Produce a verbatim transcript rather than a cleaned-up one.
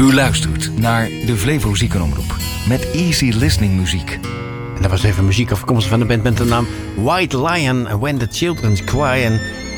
U luistert naar de Flevo Ziekenomroep met easy listening muziek. En dat was even muziek afkomstig van de band met de naam White Lion, When the Children Cry. En